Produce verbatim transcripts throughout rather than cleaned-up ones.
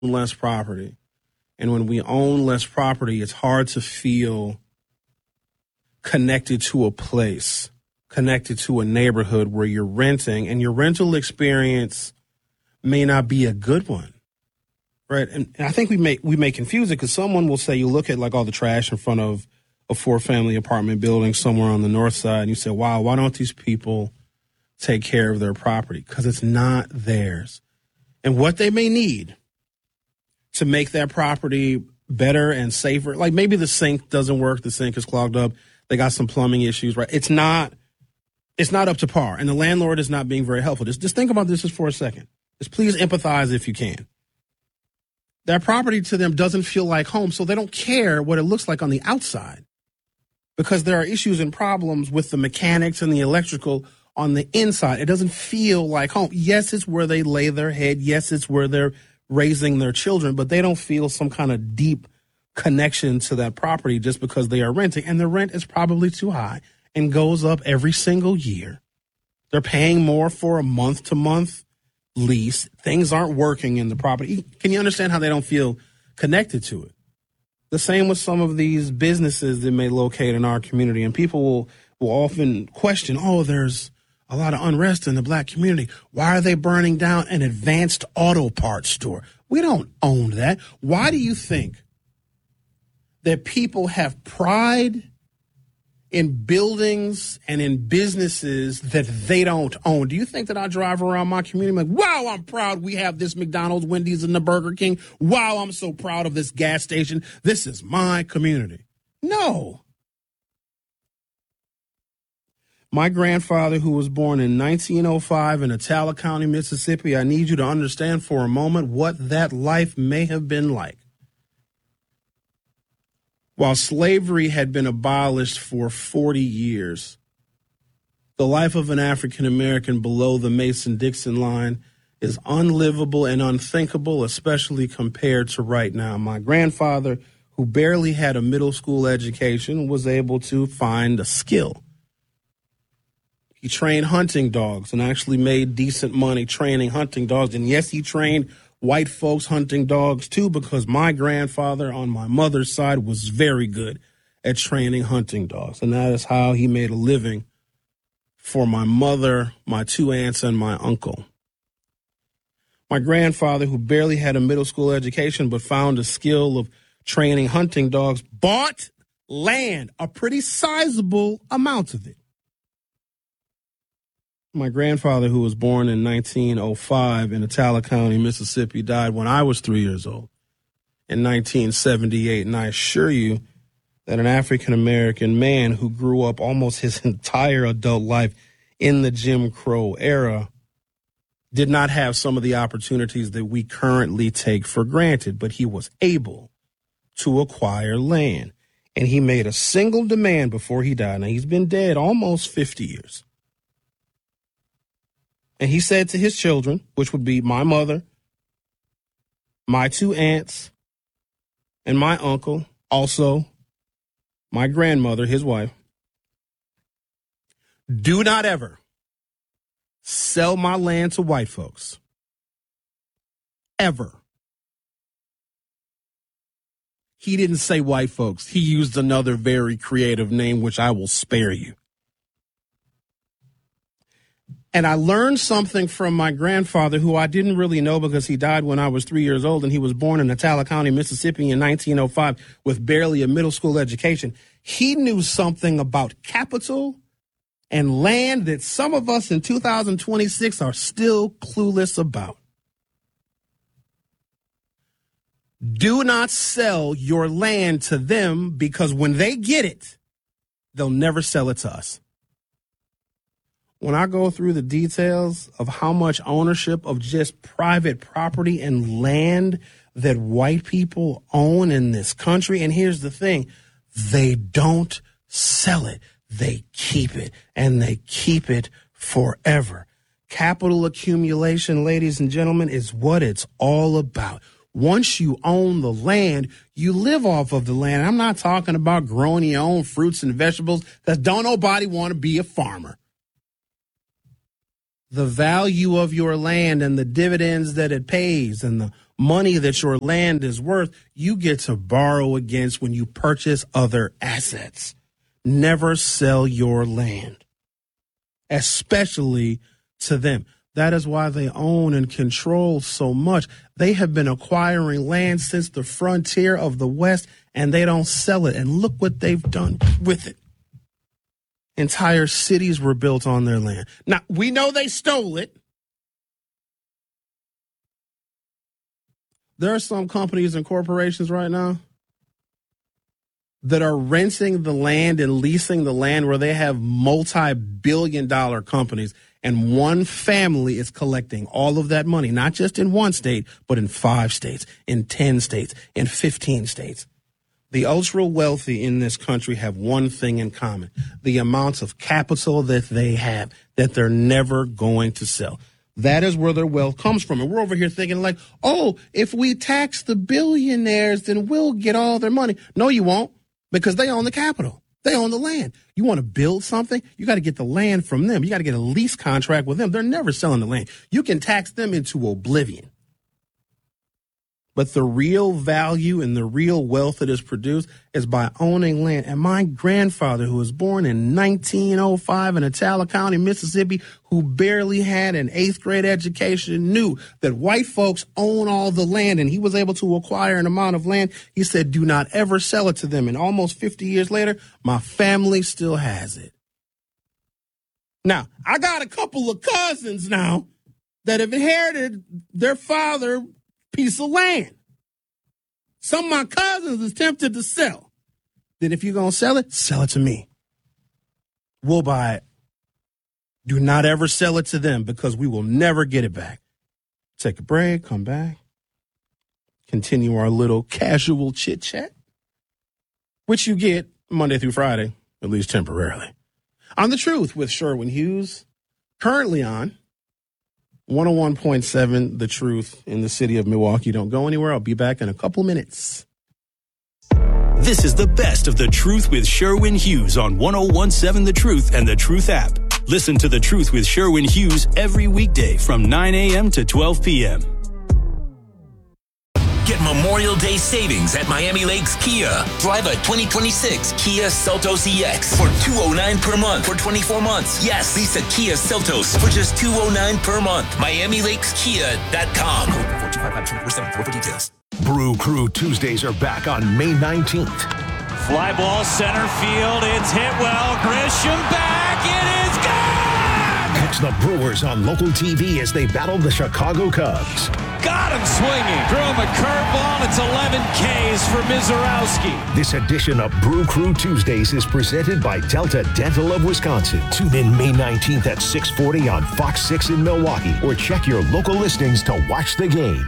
less property. And when we own less property, it's hard to feel connected to a place, connected to a neighborhood where you're renting, and your rental experience may not be a good one, right? And, and I think we may we may confuse it because someone will say, you look at like all the trash in front of a four-family apartment building somewhere on the north side, and you say, wow, why don't these people take care of their property? Because it's not theirs. And what they may need to make that property better and safer, like maybe the sink doesn't work, the sink is clogged up, they got some plumbing issues, right? It's not it's not up to par, and the landlord is not being very helpful. Just, just think about this just for a second. Just please empathize if you can. That property to them doesn't feel like home, so they don't care what it looks like on the outside because there are issues and problems with the mechanics and the electrical on the inside. It doesn't feel like home. Yes, it's where they lay their head. Yes, it's where they're raising their children, but they don't feel some kind of deep connection to that property just because they are renting. And the rent is probably too high and goes up every single year. They're paying more for a month-to-month lease. Things aren't working in the property. Can you understand how they don't feel connected to it? The same with some of these businesses that may locate in our community, and people will, will often question, oh, there's a lot of unrest in the black community. Why are they burning down an Advanced Auto Parts store? We don't own that. Why do you think that people have pride in buildings and in businesses that they don't own? Do you think that I drive around my community like, wow, I'm proud we have this McDonald's, Wendy's, and the Burger King. Wow, I'm so proud of this gas station. This is my community. No. My grandfather, who was born in nineteen oh five in Attala County, Mississippi, I need you to understand for a moment what that life may have been like. While slavery had been abolished for forty years, the life of an African American below the Mason-Dixon line is unlivable and unthinkable, especially compared to right now. My grandfather, who barely had a middle school education, was able to find a skill. He trained hunting dogs and actually made decent money training hunting dogs. And yes, he trained white folks hunting dogs too, because my grandfather on my mother's side was very good at training hunting dogs. And that is how he made a living for my mother, my two aunts, and my uncle. My grandfather, who barely had a middle school education but found a skill of training hunting dogs, bought land, a pretty sizable amount of it. My grandfather, who was born in nineteen oh five in Attala County, Mississippi, died when I was three years old in nineteen seventy-eight. And I assure you that an African-American man who grew up almost his entire adult life in the Jim Crow era did not have some of the opportunities that we currently take for granted, but he was able to acquire land. And he made a single demand before he died. Now, he's been dead almost fifty years. And he said to his children, which would be my mother, my two aunts, and my uncle, also my grandmother, his wife, do not ever sell my land to white folks. Ever. He didn't say white folks. He used another very creative name, which I will spare you. And I learned something from my grandfather, who I didn't really know because he died when I was three years old, and he was born in Attala County, Mississippi in nineteen oh five with barely a middle school education. He knew something about capital and land that some of us in two thousand twenty-six are still clueless about. Do not sell your land to them, because when they get it, they'll never sell it to us. When I go through the details of how much ownership of just private property and land that white people own in this country, and here's the thing, they don't sell it. They keep it, and they keep it forever. Capital accumulation, ladies and gentlemen, is what it's all about. Once you own the land, you live off of the land. I'm not talking about growing your own fruits and vegetables, because don't nobody want to be a farmer. The value of your land and the dividends that it pays and the money that your land is worth, you get to borrow against when you purchase other assets. Never sell your land, especially to them. That is why they own and control so much. They have been acquiring land since the frontier of the West, and they don't sell it. And look what they've done with it. Entire cities were built on their land. Now, we know they stole it. There are some companies and corporations right now that are renting the land and leasing the land where they have multi-billion dollar companies, and one family is collecting all of that money, not just in one state, but in five states, in ten states, in fifteen states. The ultra wealthy in this country have one thing in common: the amounts of capital that they have that they're never going to sell. That is where their wealth comes from. And we're over here thinking like, oh, if we tax the billionaires, then we'll get all their money. No, you won't, because they own the capital. They own the land. You want to build something, you got to get the land from them. You got to get a lease contract with them. They're never selling the land. You can tax them into oblivion. But the real value and the real wealth that is produced is by owning land. And my grandfather, who was born in nineteen oh five in Itala County, Mississippi, who barely had an eighth grade education, knew that white folks own all the land, and he was able to acquire an amount of land. He said, do not ever sell it to them. And almost fifty years later, my family still has it. Now, I got a couple of cousins now that have inherited their father piece of land. Some of my cousins is tempted to sell. Then if you're going to sell it, sell it to me. We'll buy it. Do not ever sell it to them, because we will never get it back. Take a break, come back, continue our little casual chit chat, which you get Monday through Friday, at least temporarily. On The Truth with Sherwin Hughes, currently on one oh one point seven The Truth in the city of Milwaukee. Don't go anywhere. I'll be back in a couple minutes. This is the best of The Truth with Sherwin Hughes on one oh one point seven The Truth and The Truth app. Listen to The Truth with Sherwin Hughes every weekday from nine a.m. to twelve p.m. Get Memorial Day savings at Miami Lakes Kia. Drive a twenty twenty-six Kia Seltos E X for two hundred nine dollars per month for twenty-four months. Yes, lease a Kia Seltos for just two hundred nine dollars per month. Miami Lakes Kia dot com. four two five five two four seven four for details. Brew Crew Tuesdays are back on May nineteenth. Fly ball center field. It's hit well. Grisham back. It is gone! Catch the Brewers on local T V as they battle the Chicago Cubs. Got him swinging. Threw him a curveball. It's eleven Ks for Mizorowski. This edition of Brew Crew Tuesdays is presented by Delta Dental of Wisconsin. Tune in May nineteenth at six forty on Fox six in Milwaukee, or check your local listings to watch the game.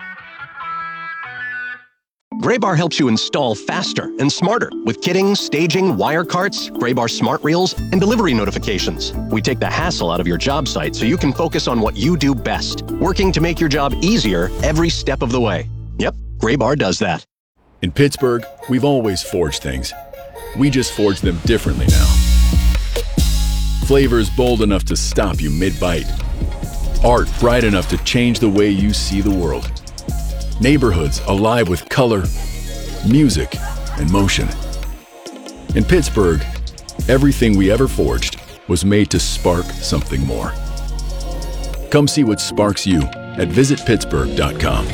Graybar helps you install faster and smarter with kitting, staging, wire carts, Graybar smart reels, and delivery notifications. We take the hassle out of your job site so you can focus on what you do best, working to make your job easier every step of the way. Yep, Graybar does that. In Pittsburgh, we've always forged things. We just forge them differently now. Flavors bold enough to stop you mid-bite. Art bright enough to change the way you see the world. Neighborhoods alive with color, music, and motion. In Pittsburgh, everything we ever forged was made to spark something more. Come see what sparks you at visit pittsburgh dot com.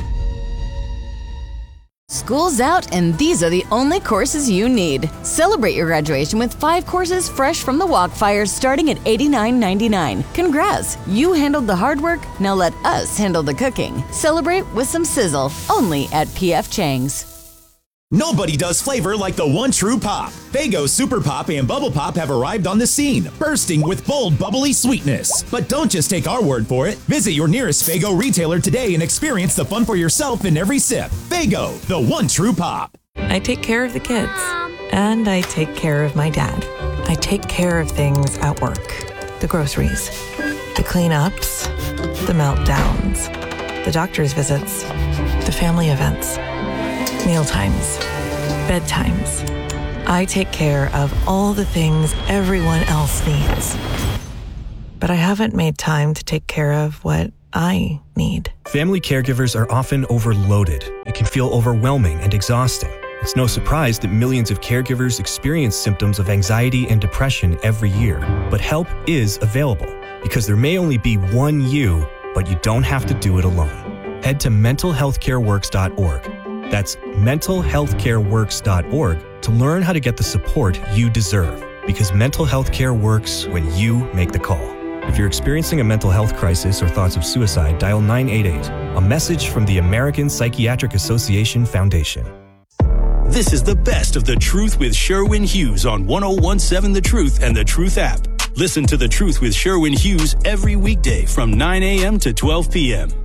School's out, and these are the only courses you need. Celebrate your graduation with five courses fresh from the Walkfire starting at eighty-nine ninety-nine. Congrats! You handled the hard work, now let us handle the cooking. Celebrate with some sizzle, only at P F Chang's. Nobody does flavor like the one true pop. Faygo Super Pop and Bubble Pop have arrived on the scene, bursting with bold, bubbly sweetness. But don't just take our word for it. Visit your nearest Faygo retailer today and experience the fun for yourself in every sip. Faygo, the one true pop. I take care of the kids, and I take care of my dad. I take care of things at work. The groceries, the cleanups, the meltdowns, the doctor's visits, the family events, mealtimes, bedtimes. I take care of all the things everyone else needs. But I haven't made time to take care of what I need. Family caregivers are often overloaded. It can feel overwhelming and exhausting. It's no surprise that millions of caregivers experience symptoms of anxiety and depression every year. But help is available, because there may only be one you, but you don't have to do it alone. Head to mental health care works dot org. That's mental health care works dot org to learn how to get the support you deserve, because mental health care works when you make the call. If you're experiencing a mental health crisis or thoughts of suicide, dial nine eight eight, a message from the American Psychiatric Association Foundation. This is the best of The Truth with Sherwin Hughes on one oh one seven The Truth and The Truth app. Listen to The Truth with Sherwin Hughes every weekday from nine a.m. to twelve p.m.